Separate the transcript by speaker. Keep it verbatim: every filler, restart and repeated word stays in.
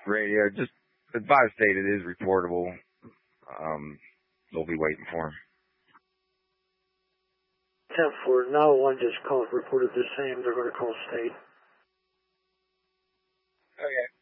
Speaker 1: radio. Just advise state it is reportable. Um, they'll be waiting for him.
Speaker 2: ten four, now one just called, reported the same. They're going to call state.
Speaker 1: Okay.